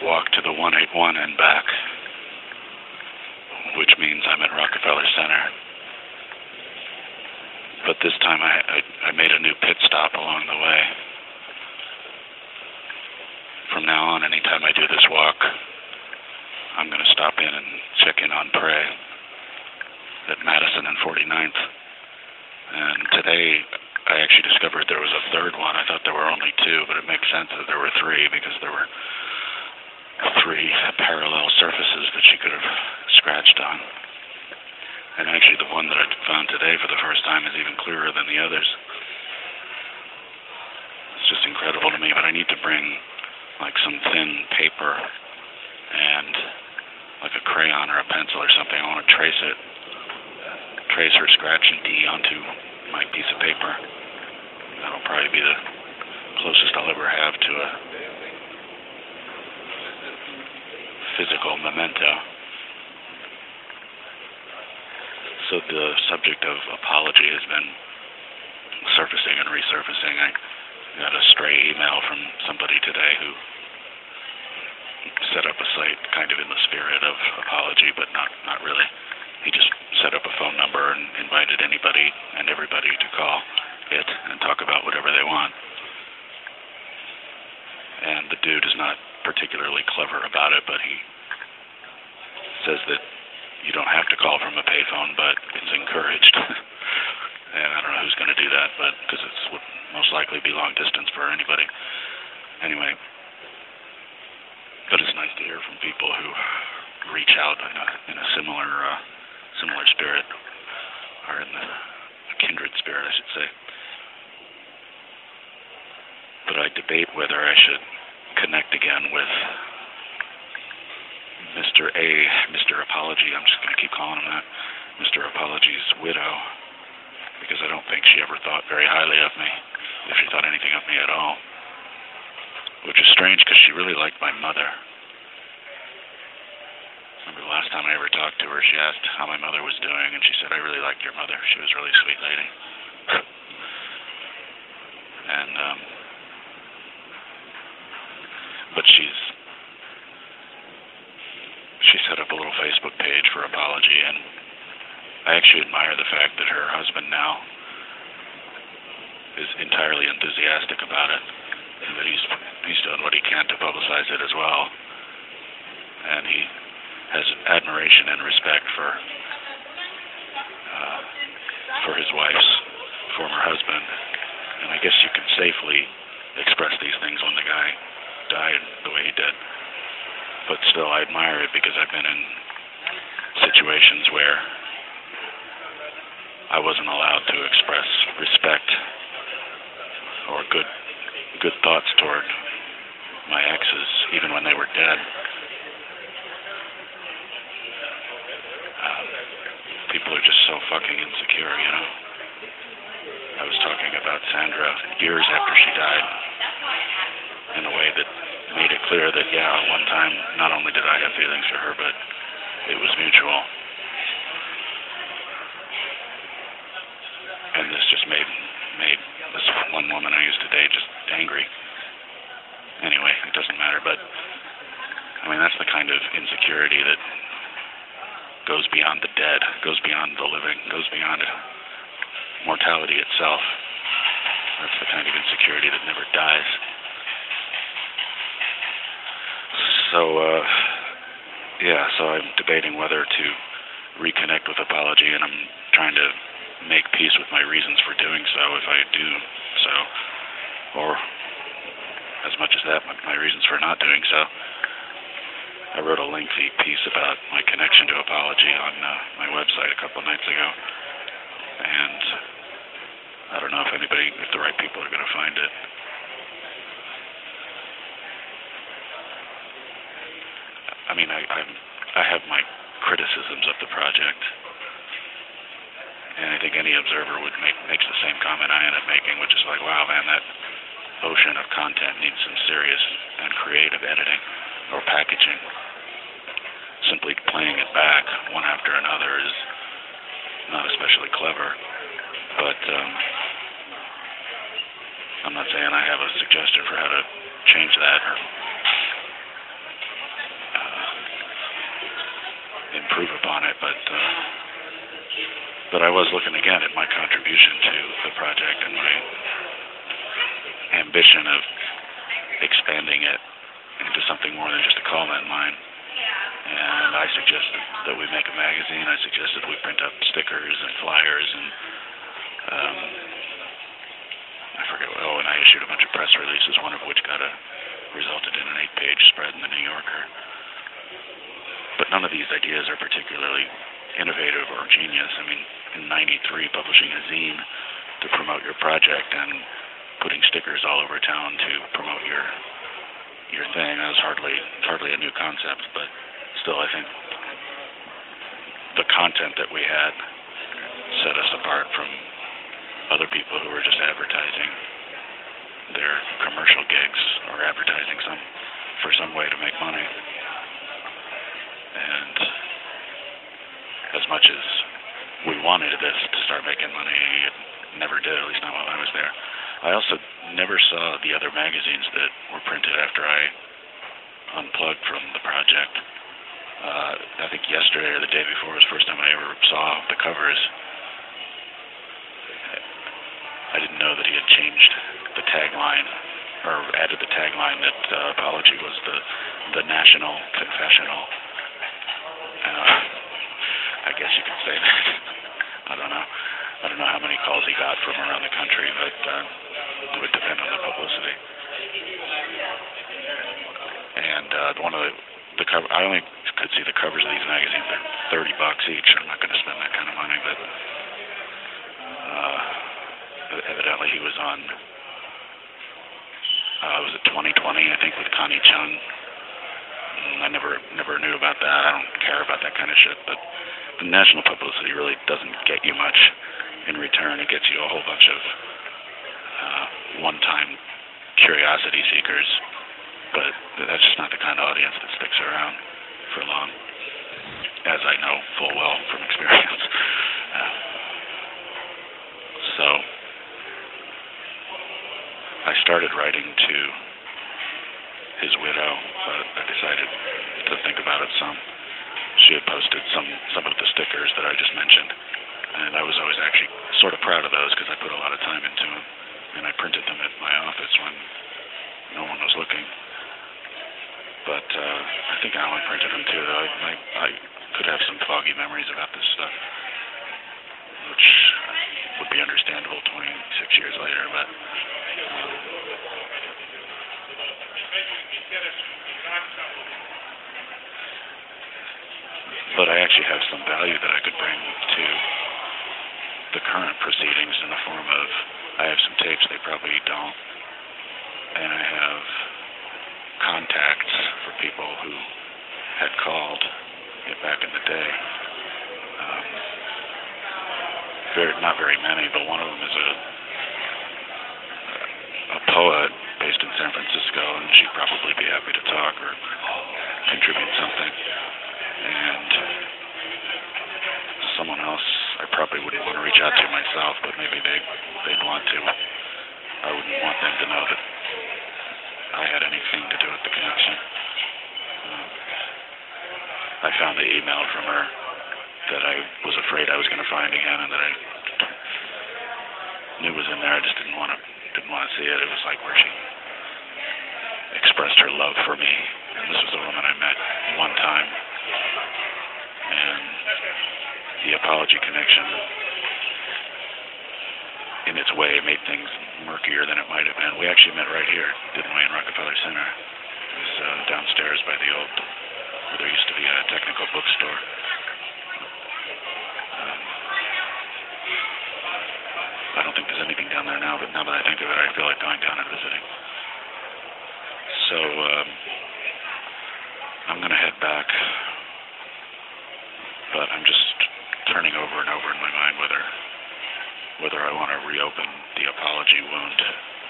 walk to the 181 and back, which means I'm at Rockefeller Center. But this time I made a new pit stop along the way. From now on, anytime I do this walk, I'm going to stop in and check in on Pray at Madison and 49th. And today, I actually discovered there was a third one. I thought there were only two, but it makes sense that there were three because there were three parallel surfaces that she could have scratched on. And actually the one that I found today for the first time is even clearer than the others. It's just incredible to me, but I need to bring like some thin paper and like a crayon or a pencil or something. I want to trace her scratching D onto my piece of paper. That'll probably be the closest I'll ever have to a physical memento. So the subject of apology has been surfacing and resurfacing. I got a stray email from somebody today who set up a site kind of in the spirit of apology, but not really. He just set up a phone number and invited anybody and everybody to call it and talk about whatever they want. And the dude is not particularly clever about it, but he says that you don't have to call from a payphone, but it's encouraged. And I don't know who's going to do that, but because it would most likely be long distance for anybody. Anyway, but it's nice to hear from people who reach out in a similar spirit, or in a kindred spirit, I should say. But I debate whether I should connect again with Mr. Apology, I'm just going to keep calling him that, Mr. Apology's widow, because I don't think she ever thought very highly of me, if she thought anything of me at all, which is strange because she really liked my mother. Remember the last time I ever talked to her, she asked how my mother was doing, and she said, I really liked your mother. She was a really sweet lady. And, but she set up a little Facebook page for apology, and I actually admire the fact that her husband now is entirely enthusiastic about it, and that he's doing what he can to publicize it as well. And he has admiration and respect for his wife's former husband. And I guess you can safely express these things when the guy died the way he did. But still, I admire it because I've been in situations where I wasn't allowed to express respect or good thoughts toward my exes, even when they were dead. People are just so fucking insecure, you know. I was talking about Sandra years after she died in a way that made it clear that, yeah, at one time, not only did I have feelings for her, but it was mutual. And this just made this one woman I used to date just angry. Anyway, it doesn't matter, but I mean, that's the kind of insecurity that goes beyond the dead, goes beyond the living, goes beyond mortality itself. That's the kind of insecurity that never dies. So I'm debating whether to reconnect with apology, and I'm trying to make peace with my reasons for doing so, if I do so, or as much as that, my reasons for not doing so. I wrote a lengthy piece about my connection to apology on my website a couple of nights ago, and I don't know if the right people are going to find it. I mean, I have my criticisms of the project, and I think any observer would makes the same comment I end up making, which is like, wow, man, that ocean of content needs some serious and creative editing or packaging. Simply playing it back one after another is not especially clever, but I'm not saying I have a suggestion for how to change that or improve upon it, but I was looking again at my contribution to the project and my ambition of expanding it into something more than just a comment line. And I suggested that we make a magazine. I suggested we print up stickers and flyers, and I forget. Oh, and I issued a bunch of press releases, one of which resulted in an 8-page spread in the New Yorker. But none of these ideas are particularly innovative or genius. I mean, in '93, publishing a zine to promote your project and putting stickers all over town to promote your thing, that was hardly a new concept. But still, I think the content that we had set us apart from other people who were just advertising their commercial gigs or advertising for some way to make money. And as much as we wanted this to start making money, it never did, at least not while I was there. I also never saw the other magazines that were printed after I unplugged from the project. I think yesterday or the day before was the first time I ever saw the covers. I didn't know that he had changed the tagline, or added the tagline that Apology was the national confessional. I guess you could say that. I don't know. I don't know how many calls he got from around the country, but it would depend on the publicity. And one of the cover, I only could see the covers of these magazines. They're $30 each. I'm not going to spend that kind of money, but evidently he was on. Was it 2020? I think with Connie Chung. I never knew about that. I don't care about that kind of shit, but the national publicity really doesn't get you much in return. It gets you a whole bunch of one-time curiosity seekers, but that's just not the kind of audience that sticks around for long, as I know full well from experience. So I started writing to his widow, but I decided to think about it some. She had posted some of the stickers that I just mentioned, and I was always actually sort of proud of those because I put a lot of time into them, and I printed them at my office when no one was looking. But I think Alan printed them too, though. I could have some foggy memories about this stuff, which would be understandable 26 years later, but I actually have some value that I could bring to the current proceedings in the form of, I have some tapes they probably don't, and I have contacts for people who had called back in the day. Not very many, but one of them is a poet based in San Francisco, and she'd probably be happy to talk or contribute something. And someone else I probably wouldn't want to reach out to myself, but maybe they'd want to. I wouldn't want them to know that I had anything to do with the connection. I found the email from her that I was afraid I was going to find again, and that I knew was in there. I just didn't want to see it. It was like where she expressed her love for me, and this was a woman I met one time. And the Apology connection, in its way, made things murkier than it might have been. We actually met right here, didn't we, in Rockefeller Center. It was downstairs by the old, where there used to be a technical bookstore. I don't think there's anything down there now, but now that I think of it, I feel like going down and visiting. So I'm going to head back, but I'm just turning over and over in my mind whether I want to reopen the Apology wound